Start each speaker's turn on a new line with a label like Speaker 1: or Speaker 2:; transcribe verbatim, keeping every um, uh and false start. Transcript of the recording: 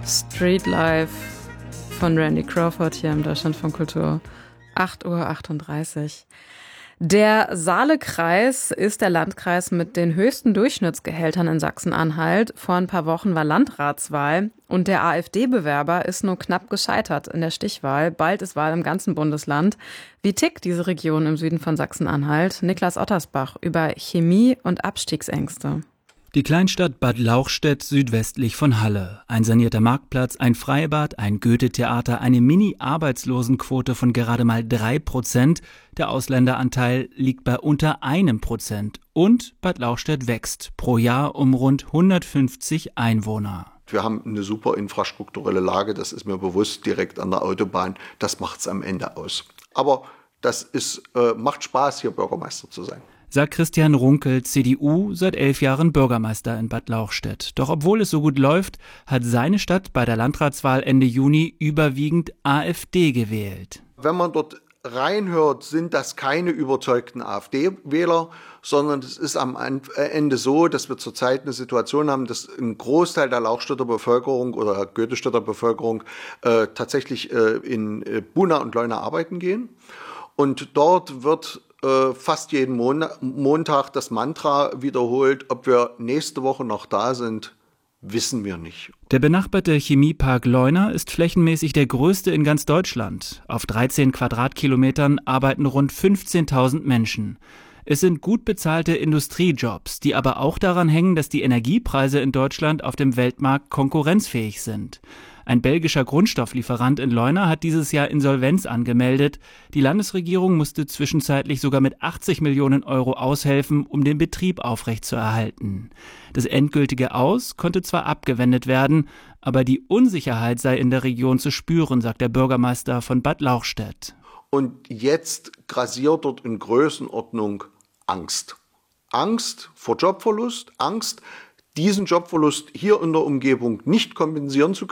Speaker 1: Street Life von Randy Crawford hier im Deutschlandfunk Kultur. acht Uhr achtunddreißig. Der Saale-Kreis ist der Landkreis mit den höchsten Durchschnittsgehältern in Sachsen-Anhalt. Vor ein paar Wochen war Landratswahl und der AfD-Bewerber ist nur knapp gescheitert in der Stichwahl. Bald ist Wahl im ganzen Bundesland. Wie tickt diese Region im Süden von Sachsen-Anhalt? Niklas Ottersbach über Chemie und Abstiegsängste.
Speaker 2: Die Kleinstadt Bad Lauchstädt südwestlich von Halle. Ein sanierter Marktplatz, ein Freibad, ein Goethe-Theater, eine Mini-Arbeitslosenquote von gerade mal drei Prozent. Der Ausländeranteil liegt bei unter einem Prozent. Und Bad Lauchstädt wächst pro Jahr um rund hundertfünfzig Einwohner.
Speaker 3: Wir haben eine super infrastrukturelle Lage, das ist mir bewusst, direkt an der Autobahn. Das macht's am Ende aus. Aber das ist, äh, macht Spaß, hier Bürgermeister zu sein.
Speaker 2: Sagt Christian Runkel, C D U, seit elf Jahren Bürgermeister in Bad Lauchstädt. Doch obwohl es so gut läuft, hat seine Stadt bei der Landratswahl Ende Juni überwiegend AfD gewählt.
Speaker 3: Wenn man dort reinhört, sind das keine überzeugten AfD-Wähler, sondern es ist am Ende so, dass wir zurzeit eine Situation haben, dass ein Großteil der Lauchstädter Bevölkerung oder Goethestädter Bevölkerung äh, tatsächlich äh, in äh, Buna und Leuna arbeiten gehen. Und dort wird fast jeden Mon- Montag das Mantra wiederholt, ob wir nächste Woche noch da sind, wissen wir nicht.
Speaker 2: Der benachbarte Chemiepark Leuna ist flächenmäßig der größte in ganz Deutschland. Auf dreizehn Quadratkilometern arbeiten rund fünfzehntausend Menschen. Es sind gut bezahlte Industriejobs, die aber auch daran hängen, dass die Energiepreise in Deutschland auf dem Weltmarkt konkurrenzfähig sind. Ein belgischer Grundstofflieferant in Leuna hat dieses Jahr Insolvenz angemeldet. Die Landesregierung musste zwischenzeitlich sogar mit achtzig Millionen Euro aushelfen, um den Betrieb aufrechtzuerhalten. Das endgültige Aus konnte zwar abgewendet werden, aber die Unsicherheit sei in der Region zu spüren, sagt der Bürgermeister von Bad Lauchstädt.
Speaker 3: Und jetzt grassiert dort in Größenordnung Angst. Angst vor Jobverlust, Angst, diesen Jobverlust hier in der Umgebung nicht kompensieren zu können.